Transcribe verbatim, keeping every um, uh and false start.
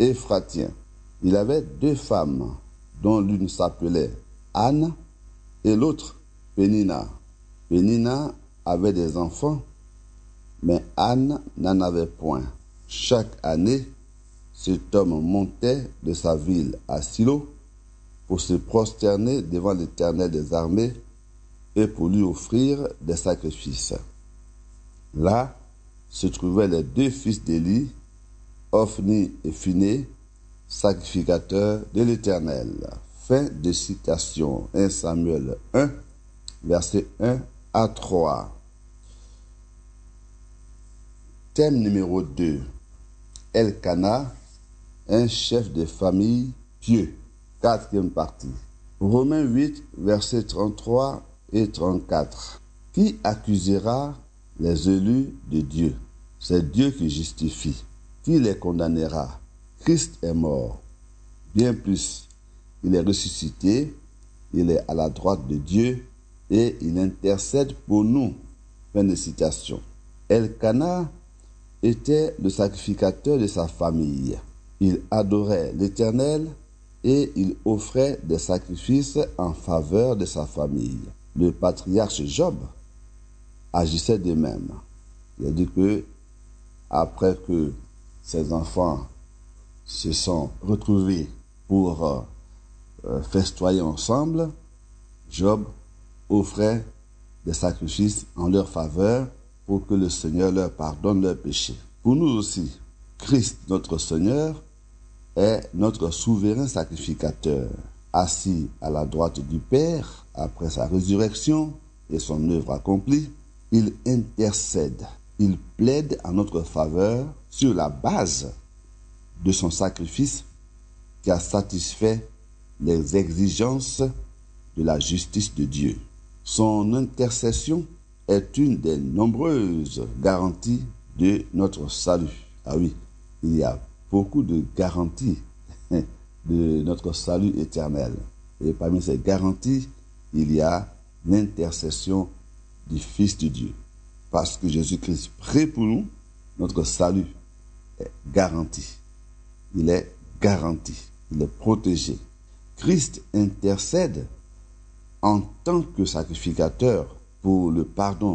Éphratien. Il avait deux femmes, dont l'une s'appelait Anne et l'autre Pénina. Pénina avait des enfants, mais Anne n'en avait point. Chaque année, cet homme montait de sa ville à Silo pour se prosterner devant l'Éternel des armées et pour lui offrir des sacrifices. Là se trouvaient les deux fils d'Élie, Ophni et Phiné, sacrificateurs de l'Éternel. Fin de citation. un Samuel un, versets un à trois. Thème numéro deux. Elkana, un chef de famille pieux. Quatrième partie. Romains huit, versets trente-trois et trente-quatre. Qui accusera les élus de Dieu? C'est Dieu qui justifie. Qui les condamnera? Christ est mort. Bien plus, il est ressuscité, il est à la droite de Dieu et il intercède pour nous. Fin de citation. Elkana était le sacrificateur de sa famille. Il adorait l'Éternel et il offrait des sacrifices en faveur de sa famille. Le patriarche Job agissait de même. Il a dit que, après que ses enfants se sont retrouvés pour euh, festoyer ensemble, Job offrait des sacrifices en leur faveur pour que le Seigneur leur pardonne leurs péchés. Pour nous aussi, Christ, notre Seigneur, est notre souverain sacrificateur, assis à la droite du Père après sa résurrection et son œuvre accomplie. Il intercède, il plaide en notre faveur sur la base de son sacrifice qui a satisfait les exigences de la justice de Dieu. Son intercession est une des nombreuses garanties de notre salut. Ah oui, il y a beaucoup de garanties de notre salut éternel. Et parmi ces garanties, il y a l'intercession du Fils de Dieu. Parce que Jésus-Christ prie pour nous, notre salut est garanti. Il est garanti, il est protégé. Christ intercède en tant que sacrificateur pour le pardon